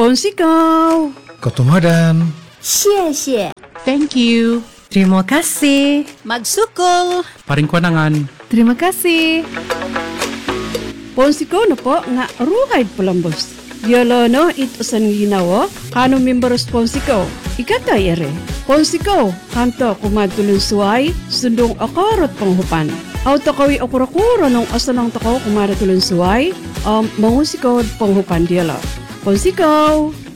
Ponsikaw. Katumadan. 谢谢 Thank you. Terima kasih. Magsukol Paring kwanangan. Terima kasih. Ponsikaw na po nga ruhay palambos. Yolo no itusan ginawa kano memberos ponsikaw. Ikata ere. Ponsikaw kanto kumadulun suway sundong akarot panghupan. Aw takawi akurakura nung asanang takaw kumadatulun suway. Mangusikaw panghupan diala. Ponsikaw.